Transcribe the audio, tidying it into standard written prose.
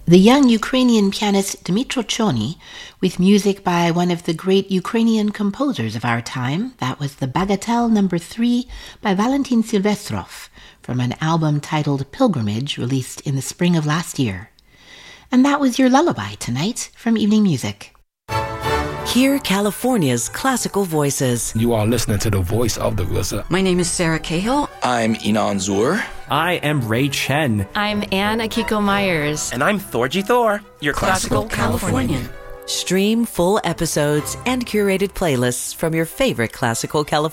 The young Ukrainian pianist Dmytro Chony, with music by one of the great Ukrainian composers of our time. That was the Bagatelle No. 3 by Valentin Silvestrov from an album titled Pilgrimage, released in the spring of last year. And that was your lullaby tonight from Evening Music. Hear California's classical voices. You are listening to the voice of the RZA. My name is Sarah Cahill. I'm Inan Zur. I am Ray Chen. I'm Anne Akiko Myers. And I'm Thorgy Thor, your Classical Californian. Stream full episodes and curated playlists from your favorite classical California